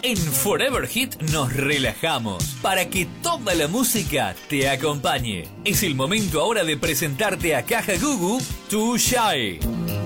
En Forever Hit nos relajamos para que toda la música te acompañe. Es el momento ahora de presentarte a Caja Gugu, Too Shy.